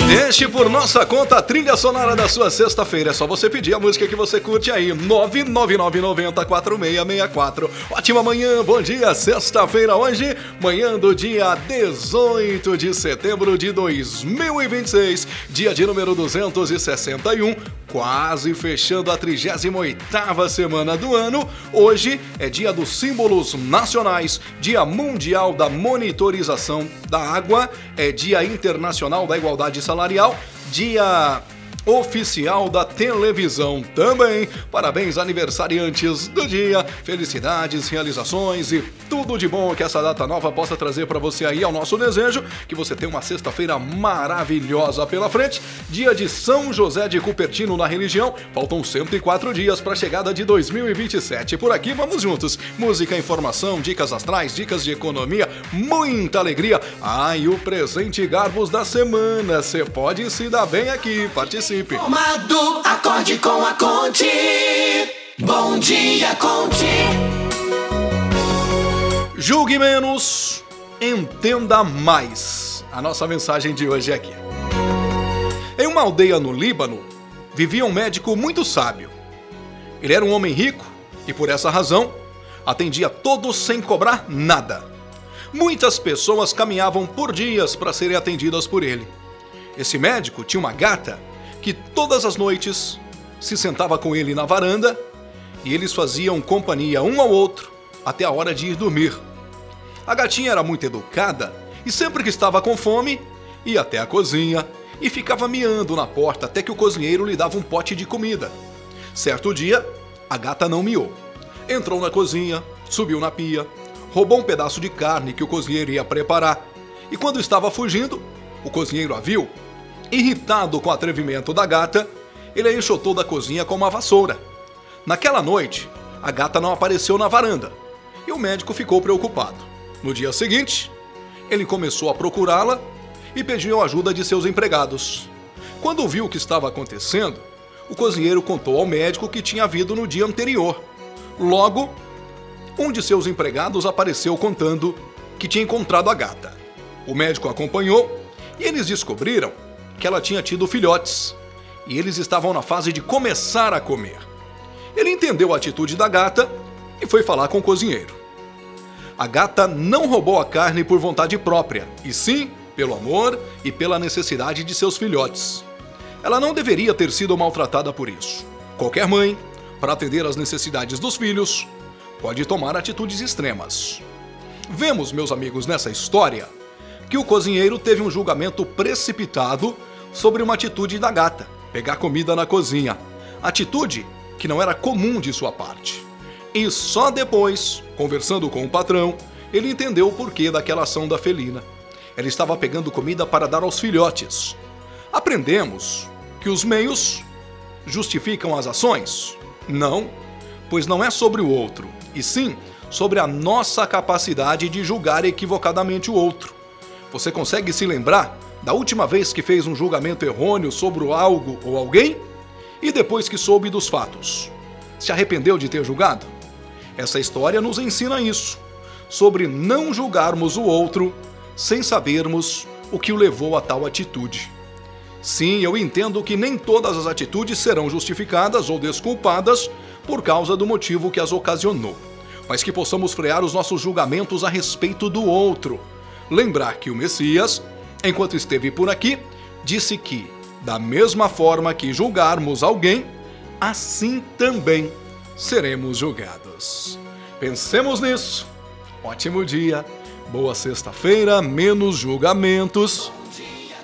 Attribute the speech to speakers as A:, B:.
A: Este por nossa conta, a trilha sonora da sua sexta-feira. É só você pedir a música que você curte aí, 999904664. Ótima manhã, bom dia, sexta-feira hoje, manhã do dia 18 de setembro de 2026, dia de número 261, quase fechando a 38ª semana do ano. Hoje é dia dos símbolos nacionais, dia mundial da monitorização da água, é dia internacional da igualdade salarial, dia oficial da televisão também. Parabéns, aniversariantes do dia, felicidades, realizações e tudo de bom que essa data nova possa trazer para você aí. É o nosso desejo, que você tenha uma sexta-feira maravilhosa pela frente. Dia de São José de Cupertino na religião, faltam 104 dias para a chegada de 2027. Por aqui vamos juntos, música, informação, dicas astrais, dicas de economia, muita alegria. E o presente Garbos da semana, você pode se dar bem aqui, participe.
B: Formado, acorde com a Conte. Bom dia, Conte.
A: Julgue menos, entenda mais. A nossa mensagem de hoje é aqui. Em uma aldeia no Líbano, vivia um médico muito sábio. Ele era um homem rico e, por essa razão, atendia todos sem cobrar nada. Muitas pessoas caminhavam por dias para serem atendidas por ele. Esse médico tinha uma gata que todas as noites se sentava com ele na varanda e eles faziam companhia um ao outro até a hora de ir dormir. A gatinha era muito educada e sempre que estava com fome, ia até a cozinha e ficava miando na porta até que o cozinheiro lhe dava um pote de comida. Certo dia, a gata não miou. Entrou na cozinha, subiu na pia, roubou um pedaço de carne que o cozinheiro ia preparar e quando estava fugindo, o cozinheiro a viu. Irritado com o atrevimento da gata, ele a enxotou da cozinha com uma vassoura. Naquela noite, a gata não apareceu na varanda e o médico ficou preocupado. No dia seguinte, ele começou a procurá-la e pediu a ajuda de seus empregados. Quando viu o que estava acontecendo, o cozinheiro contou ao médico o que tinha havido no dia anterior. Logo, um de seus empregados apareceu contando que tinha encontrado a gata. O médico acompanhou e eles descobriram que ela tinha tido filhotes e eles estavam na fase de começar a comer. Ele entendeu a atitude da gata e foi falar com o cozinheiro. A gata não roubou a carne por vontade própria, e sim pelo amor e pela necessidade de seus filhotes. Ela não deveria ter sido maltratada por isso. Qualquer mãe, para atender às necessidades dos filhos, pode tomar atitudes extremas. Vemos, meus amigos, nessa história, que o cozinheiro teve um julgamento precipitado sobre uma atitude da gata, pegar comida na cozinha. Atitude que não era comum de sua parte. E só depois, conversando com o patrão, ele entendeu o porquê daquela ação da felina. Ela estava pegando comida para dar aos filhotes. Aprendemos que os meios justificam as ações? Não, pois não é sobre o outro, e sim sobre a nossa capacidade de julgar equivocadamente o outro. Você consegue se lembrar da última vez que fez um julgamento errôneo sobre algo ou alguém? E depois que soube dos fatos, se arrependeu de ter julgado? Essa história nos ensina isso, sobre não julgarmos o outro sem sabermos o que o levou a tal atitude. Sim, eu entendo que nem todas as atitudes serão justificadas ou desculpadas por causa do motivo que as ocasionou, mas que possamos frear os nossos julgamentos a respeito do outro. Lembrar que o Messias, enquanto esteve por aqui, disse que, da mesma forma que julgarmos alguém, assim também seremos julgados. Pensemos nisso. Ótimo dia, boa sexta-feira, menos julgamentos